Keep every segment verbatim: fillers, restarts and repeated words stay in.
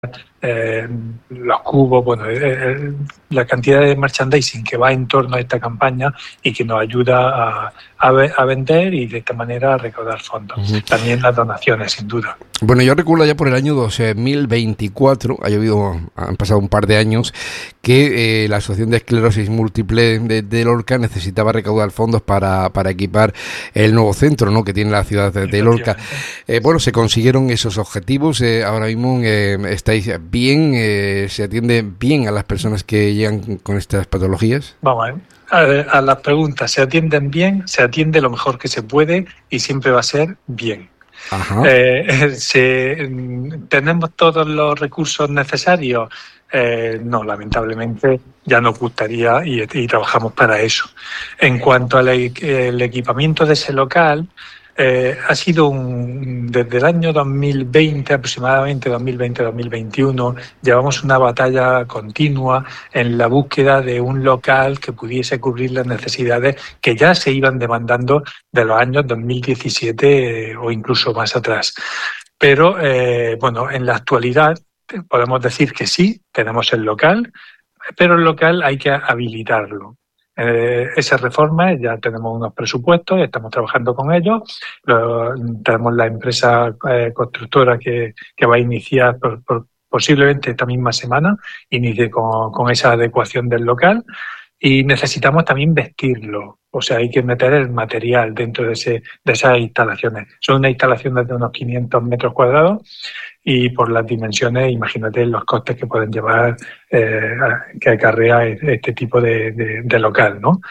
eh, los cubos, bueno, eh, la cantidad de merchandising que va en torno a esta campaña y que nos ayuda a, a, ve- a vender y de esta manera a recaudar fondos. Ujú. También las donaciones, sin duda. Bueno, yo recuerdo ya por el año dos mil veinticuatro, ha llovido, han pasado un par de años, que eh, la Asociación de Esclerosis Múltiple de, de Lorca necesitaba recaudar fondos para, para equipar el nuevo centro, ¿no?, que tiene la ciudad de, de Lorca. Eh, bueno, se consiguieron esos objetivos. Eh, ahora mismo eh, estáis bien, eh, se atiende bien a las personas que llegan con estas patologías. Vamos a ver. A, a las preguntas, ¿se atienden bien? Se atiende lo mejor que se puede y siempre va a ser bien. Ajá. Eh, se, mm, ¿Tenemos todos los recursos necesarios? Eh, no, lamentablemente ya nos gustaría y, y trabajamos para eso. En cuanto al e- el equipamiento de ese local, eh, ha sido un, desde el año dos mil veinte, aproximadamente dos mil veinte dos mil veintiuno, llevamos una batalla continua en la búsqueda de un local que pudiese cubrir las necesidades que ya se iban demandando de los años dos mil diecisiete eh, o incluso más atrás. Pero, eh, bueno, en la actualidad eh, podemos decir que sí, tenemos el local, pero el local hay que habilitarlo. Eh, esa reforma, ya tenemos unos presupuestos, estamos trabajando con ellos. Lo- tenemos la empresa eh, constructora que, que va a iniciar por- por- posiblemente esta misma semana, inicie con, con esa adecuación del local. Y necesitamos también vestirlo, o sea, hay que meter el material dentro de, ese, de esas instalaciones. Son unas instalaciones de unos quinientos metros cuadrados y por las dimensiones, imagínate los costes que pueden llevar, eh, que acarrea este tipo de, de, de local, ¿no?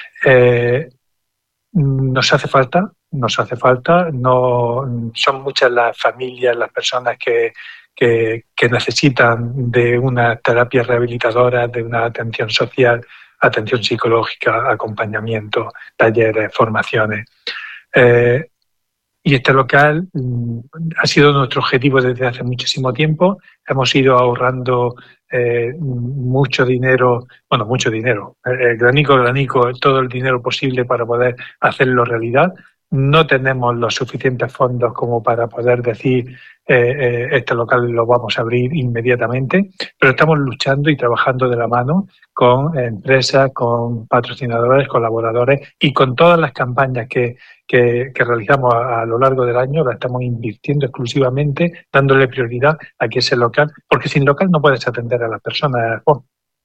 Eh, nos hace falta, nos hace falta, no son muchas las familias, las personas que, que, que necesitan de una terapia rehabilitadora, de una atención social, atención psicológica, acompañamiento, talleres, formaciones. Eh, y este local mm, ha sido nuestro objetivo desde hace muchísimo tiempo. Hemos ido ahorrando eh, mucho dinero, bueno, mucho dinero, eh, granico a granico, todo el dinero posible para poder hacerlo realidad. No tenemos los suficientes fondos como para poder decir eh, eh, este local lo vamos a abrir inmediatamente, pero estamos luchando y trabajando de la mano con empresas, con patrocinadores, colaboradores y con todas las campañas que que, que realizamos a, a lo largo del año, la estamos invirtiendo exclusivamente, dándole prioridad a que ese local, porque sin local no puedes atender a las personas. Juan.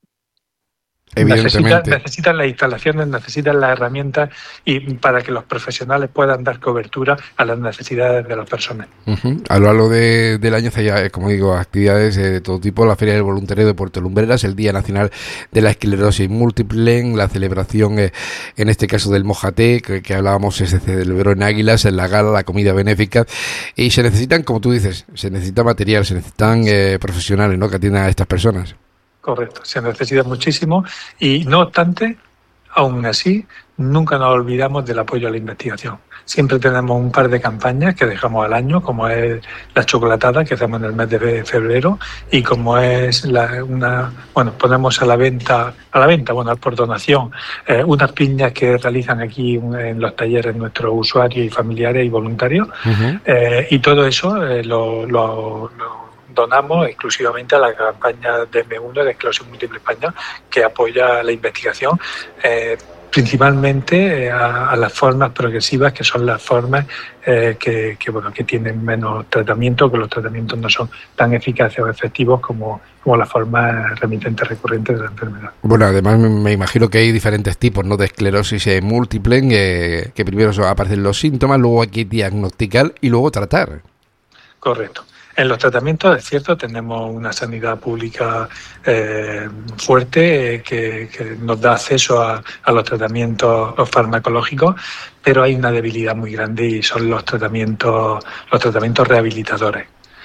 Necesitan, Evidentemente. necesitan las instalaciones, necesitan las herramientas y para que los profesionales puedan dar cobertura a las necesidades de las personas. Uh-huh. A lo largo de, del año se ya, como digo, actividades de todo tipo: la Feria del Voluntariado de Puerto Lumbreras, el Día Nacional de la Esclerosis Múltiple, la celebración, eh, en este caso del Mojate, que, que hablábamos, se celebró en Águilas, en la gala, la comida benéfica, y se necesitan, como tú dices, se necesita material, se necesitan eh, profesionales, ¿no?, que atiendan a estas personas. Correcto, se necesita muchísimo y no obstante, aún así, nunca nos olvidamos del apoyo a la investigación. Siempre tenemos un par de campañas que dejamos al año, como es la chocolatada que hacemos en el mes de febrero y como es la, una, bueno, ponemos a la venta, a la venta, bueno, por donación, eh, unas piñas que realizan aquí en los talleres nuestros usuarios y familiares y voluntarios, Uh-huh. eh, y todo eso eh, lo, lo, lo donamos exclusivamente a la campaña de M uno de Esclerosis Múltiple España, que apoya la investigación, eh, principalmente eh, a, a las formas progresivas, que son las formas eh, que, que, bueno, que tienen menos tratamiento, que los tratamientos no son tan eficaces o efectivos como, como las formas remitentes recurrentes de la enfermedad. Bueno, además me, me imagino que hay diferentes tipos, ¿no?, de esclerosis eh, múltiple, eh, que primero aparecen los síntomas, luego hay que diagnosticar y luego tratar. Correcto. En los tratamientos, es cierto, tenemos una sanidad pública eh, fuerte eh, que, que nos da acceso a, a los tratamientos farmacológicos, pero hay una debilidad muy grande y son los tratamientos, los tratamientos rehabilitadores.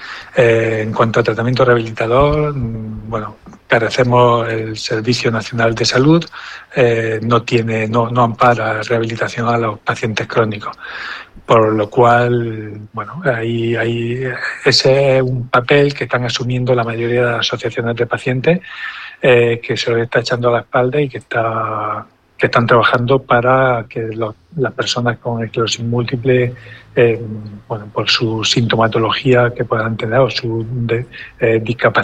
Eh, en cuanto a tratamiento rehabilitador, bueno, carecemos el Servicio Nacional de Salud, eh, no tiene, no, no ampara rehabilitación a los pacientes crónicos. Por lo cual, bueno, ahí, ahí ese es un papel que están asumiendo la mayoría de las asociaciones de pacientes, eh, que se les está echando a la espalda y que está que están trabajando para que los, las personas con esclerosis múltiple, eh, bueno, por su sintomatología que puedan tener o su de, eh, discapacidad,